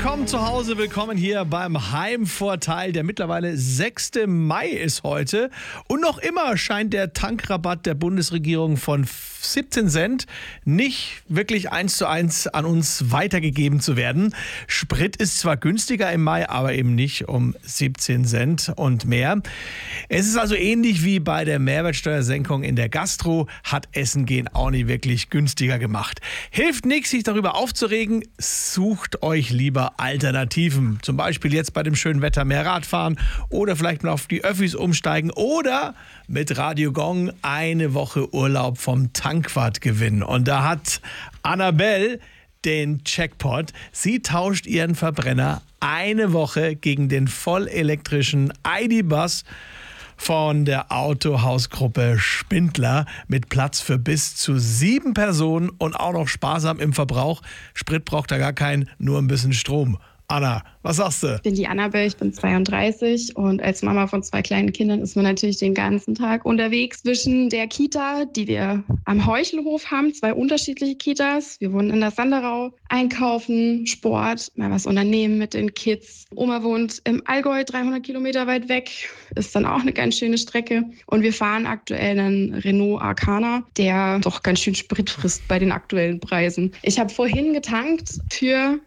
Willkommen zu Hause, willkommen hier beim Heimvorteil. Der mittlerweile 6. Mai ist heute und noch immer scheint der Tankrabatt der Bundesregierung von 17 Cent nicht wirklich 1:1 an uns weitergegeben zu werden. Sprit ist zwar günstiger im Mai, aber eben nicht um 17 Cent und mehr. Es ist also ähnlich wie bei der Mehrwertsteuersenkung in der Gastro, hat Essen gehen auch nicht wirklich günstiger gemacht. Hilft nichts, sich darüber aufzuregen, sucht euch lieber Alternativen. Zum Beispiel jetzt bei dem schönen Wetter mehr Radfahren oder vielleicht mal auf die Öffis umsteigen oder mit Radio Gong eine Woche Urlaub vom Tankwart gewinnen. Und da hat Annabelle den Jackpot. Sie tauscht ihren Verbrenner eine Woche gegen den vollelektrischen ID.Buzz von der Autohausgruppe Spindler mit Platz für bis zu 7 Personen und auch noch sparsam im Verbrauch. Sprit braucht da gar keinen, nur ein bisschen Strom. Anna, was sagst du? Ich bin die Annabelle, ich bin 32 und als Mama von 2 kleinen Kindern ist man natürlich den ganzen Tag unterwegs zwischen der Kita, die wir am Heuchelhof haben, 2 unterschiedliche Kitas. Wir wohnen in der Sanderau, einkaufen, Sport, mal was unternehmen mit den Kids. Oma wohnt im Allgäu, 300 Kilometer weit weg, ist dann auch eine ganz schöne Strecke. Und wir fahren aktuell einen Renault Arcana, der doch ganz schön Sprit frisst bei den aktuellen Preisen. Ich habe vorhin getankt für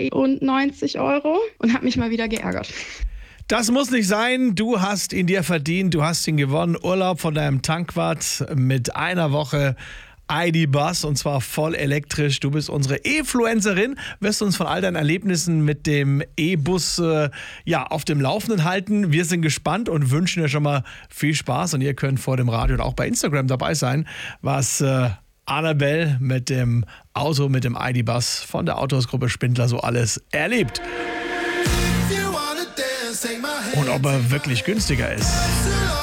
92 € und habe mich mal wieder geärgert. Das muss nicht sein. Du hast ihn dir verdient. Du hast ihn gewonnen. Urlaub von deinem Tankwart mit einer Woche ID.Buzz und zwar voll elektrisch. Du bist unsere E-Fluencerin, wirst uns von all deinen Erlebnissen mit dem E-Bus auf dem Laufenden halten. Wir sind gespannt und wünschen dir schon mal viel Spaß und ihr könnt vor dem Radio und auch bei Instagram dabei sein, was Annabelle mit dem Auto, mit dem ID.Buzz von der Autohausgruppe Spindler so alles erlebt. Und ob er wirklich günstiger ist.